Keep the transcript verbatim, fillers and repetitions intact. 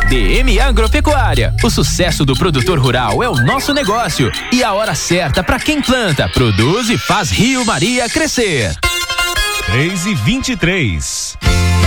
D M Agropecuária. O sucesso do produtor rural é o nosso negócio e a hora certa para quem planta, produz e faz Rio Maria crescer. três e vinte e três.